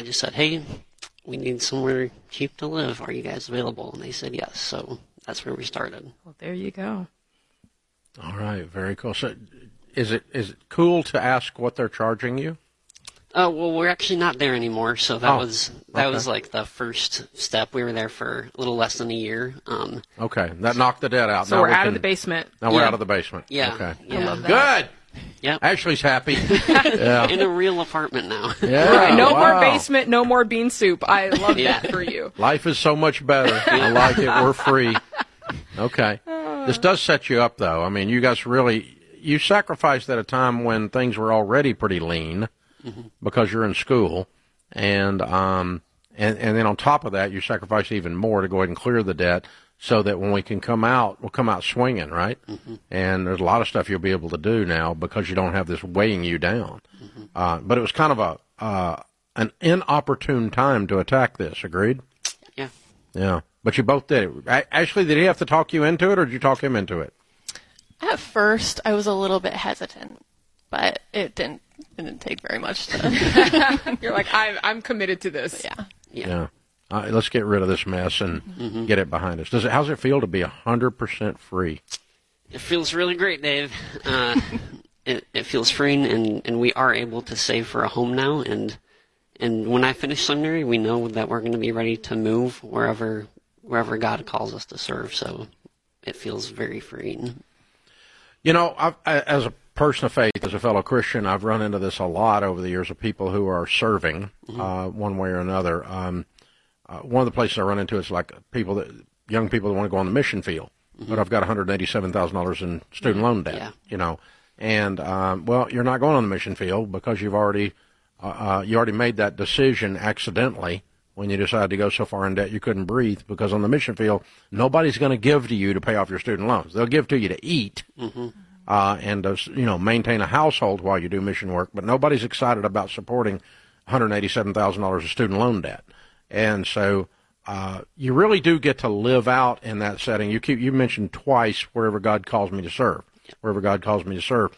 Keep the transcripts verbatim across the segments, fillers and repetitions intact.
just said, hey, we need somewhere cheap to live. Are you guys available? And they said yes. So that's where we started. Well, there you go. All right, very cool. So is it is it cool to ask what they're charging you? Uh, well, we're actually not there anymore, so that oh, was that okay. was like the first step. We were there for a little less than a year. Um, okay, that knocked the debt out. So now we're we out can, of the basement. Now we're yeah. out of the basement. Yeah, Okay. yeah. I love that. Good. Yep. Ashley's happy. yeah. In a real apartment now. Yeah. Right, no wow. more basement, no more bean soup. I love Yeah. that for you. Life is so much better. I like it. We're free. Okay. This does set you up, though. I mean, you guys really, you sacrificed at a time when things were already pretty lean mm-hmm. because you're in school. And, um, and, and then on top of that, you sacrifice even more to go ahead and clear the debt so that when we can come out, we'll come out swinging, right? Mm-hmm. And there's a lot of stuff you'll be able to do now because you don't have this weighing you down. Mm-hmm. Uh, but it was kind of a, uh, an inopportune time to attack this, agreed? Yeah. Yeah. But you both did it. Ashley, did he have to talk you into it, or did you talk him into it? At first, I was a little bit hesitant, but it didn't it didn't take very much to. You're like, I'm I'm committed to this. Yeah. Yeah. Yeah. Uh, let's get rid of this mess and mm-hmm. get it behind us. Does it? How's it feel to be a hundred percent free? It feels really great, Dave. Uh, it it feels free, and and we are able to save for a home now. And and when I finish seminary, we know that we're going to be ready to move wherever. wherever God calls us to serve, so it feels very freeing. You know, I've, as a person of faith, as a fellow Christian, I've run into this a lot over the years of people who are serving mm-hmm. uh, one way or another. Um, uh, one of the places I run into is like people that, young people that want to go on the mission field, mm-hmm. but I've got one hundred eighty-seven thousand dollars in student loan debt, yeah. you know. And, um, well, you're not going on the mission field because you've already, uh, uh, you already made that decision accidentally when you decided to go so far in debt you couldn't breathe, because on the mission field, nobody's going to give to you to pay off your student loans. They'll give to you to eat mm-hmm. uh, and to, you know, maintain a household while you do mission work, but nobody's excited about supporting one hundred eighty-seven thousand dollars of student loan debt. And so uh, you really do get to live out in that setting. You keep you mentioned twice wherever God calls me to serve, wherever God calls me to serve.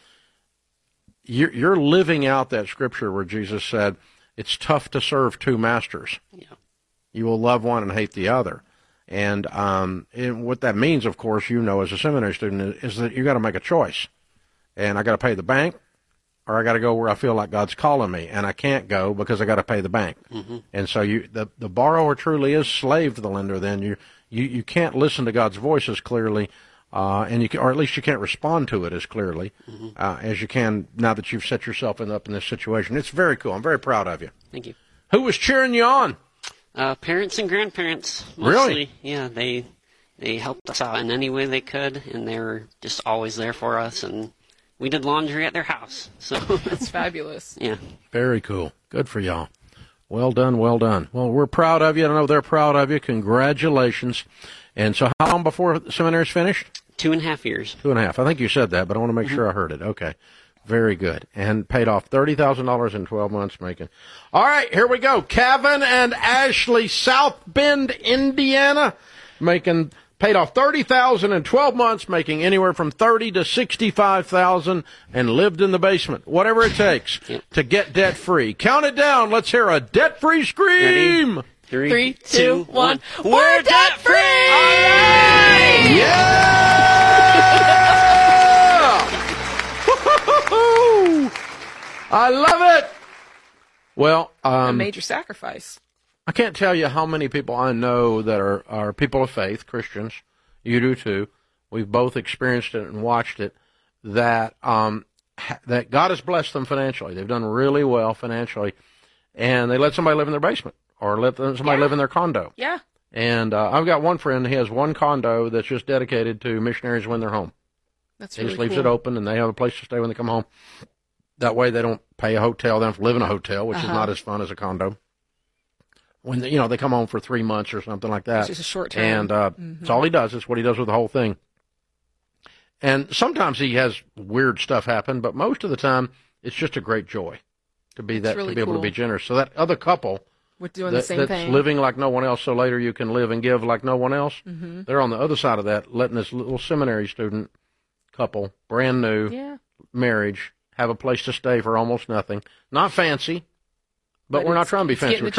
You're, you're living out that scripture where Jesus said, it's tough to serve two masters. Yeah. You will love one and hate the other. And, um, and what that means, of course, you know, as a seminary student, is, is that you got to make a choice. And I got to pay the bank, or I got to go where I feel like God's calling me, and I can't go because I got to pay the bank. Mm-hmm. And so you, the the borrower truly is slave to the lender. Then you you you can't listen to God's voice as clearly, uh, and you can, or at least you can't respond to it as clearly mm-hmm. uh, as you can now that you've set yourself in, up in this situation. It's very cool. I'm very proud of you. Thank you. Who was cheering you on? Uh, parents and grandparents. Mostly. Really? Yeah, they they helped us out in any way they could, and they were just always there for us. And we did laundry at their house. So that's fabulous. Yeah. Very cool. Good for y'all. Well done, well done. Well, we're proud of you. I know they're proud of you. Congratulations. And so how long before the seminary's finished? Two and a half years. Two and a half. I think you said that, but I want to make mm-hmm. sure I heard it. Okay. Very good. And paid off thirty thousand dollars in twelve months making. All right, here we go. Kevin and Ashley, South Bend, Indiana, making paid off thirty thousand dollars in twelve months, making anywhere from thirty thousand to sixty-five thousand dollars, and lived in the basement. Whatever it takes yep. to get debt-free. Count it down. Let's hear a debt-free scream. Ready? Three, Three, two, one. We're, We're debt-free! Right. Yeah! I love it. Well, um, a major sacrifice. I can't tell you how many people I know that are, are people of faith, Christians. You do too. We've both experienced it and watched it. That um, ha- that God has blessed them financially. They've done really well financially, and they let somebody live in their basement or let them, somebody yeah. live in their condo. Yeah. And uh, I've got one friend. He has one condo that's just dedicated to missionaries when they're home. That's he really just leaves cool. it open, and they have a place to stay when they come home. That way, they don't pay a hotel. They don't have to live in a hotel, which uh-huh. is not as fun as a condo. When they, you know they come home for three months or something like that, it's just a short term, and uh, mm-hmm. that's all he does. It's what he does with the whole thing. And sometimes he has weird stuff happen, but most of the time, it's just a great joy to be that's that really to be able cool. to be generous. So that other couple. We're doing that, the same that's thing. living like no one else, so later you can live and give like no one else. Mm-hmm. They're on the other side of that, letting this little seminary student couple, brand new yeah. marriage, have a place to stay for almost nothing. Not fancy, but, but we're not trying to be fancy. We're